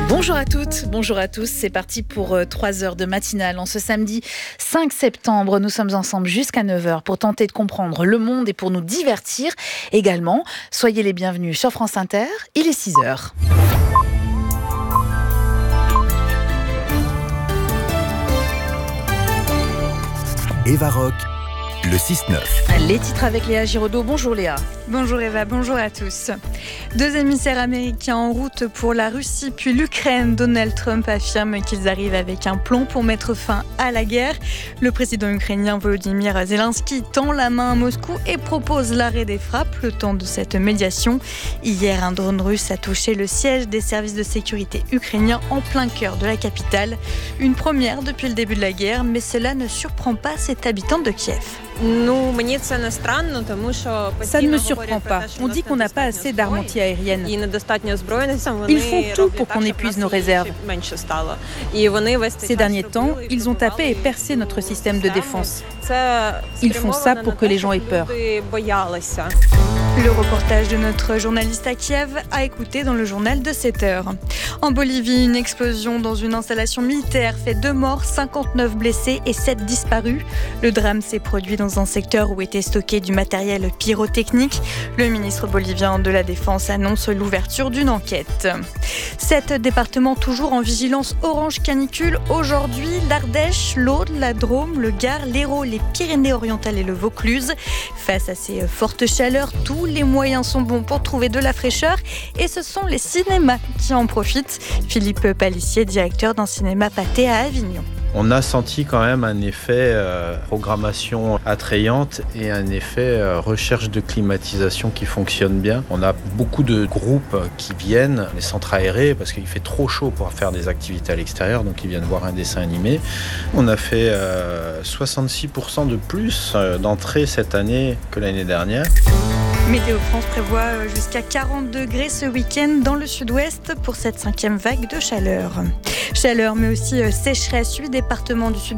Bonjour à toutes, bonjour à tous. C'est parti pour 3 heures de matinale. En ce samedi 5 septembre, nous sommes ensemble jusqu'à 9h pour tenter de comprendre le monde et pour nous divertir également. Soyez les bienvenus sur France Inter, il est 6h. Eva Rock, le 6-9. Les titres avec Léa Giraudot. Bonjour Léa. Bonjour Eva, bonjour à tous. 2 émissaires américains en route pour la Russie puis l'Ukraine. Donald Trump affirme qu'ils arrivent avec un plan pour mettre fin à la guerre. Le président ukrainien Volodymyr Zelensky tend la main à Moscou et propose l'arrêt des frappes le temps de cette médiation. Hier, un drone russe a touché le siège des services de sécurité ukrainiens en plein cœur de la capitale. Une première depuis le début de la guerre, mais cela ne surprend pas cet habitant de Kiev. Ça ne me surprend pas. On dit qu'on n'a pas assez d'armes anti-aériennes. Ils font tout pour qu'on épuise nos réserves. Ces derniers temps, ils ont tapé et percé notre système de défense. Ils font ça pour que les gens aient peur. Le reportage de notre journaliste à Kiev à écouter dans le journal de 7h. En Bolivie, une explosion dans une installation militaire fait 2 morts, 59 blessés et 7 disparus. Le drame s'est produit dans un secteur où était stocké du matériel pyrotechnique. Le ministre bolivien de la Défense annonce l'ouverture d'une enquête. 7 départements toujours en vigilance orange canicule. Aujourd'hui, l'Ardèche, l'Aude, la Drôme, le Gard, l'Hérault, les Pyrénées-Orientales et le Vaucluse. Face à ces fortes chaleurs, tous les moyens sont bons pour trouver de la fraîcheur et ce sont les cinémas qui en profitent. Philippe Palissier, directeur d'un cinéma Pathé à Avignon. On a senti quand même un effet programmation attrayante et un effet recherche de climatisation qui fonctionne bien. On a beaucoup de groupes qui viennent, les centres aérés, parce qu'il fait trop chaud pour faire des activités à l'extérieur, donc ils viennent voir un dessin animé. On a fait 66% de plus d'entrées cette année que l'année dernière. Météo France prévoit jusqu'à 40 degrés ce week-end dans le sud-ouest pour cette 5e vague de chaleur. Chaleur mais aussi sécheresse. 8 départements du sud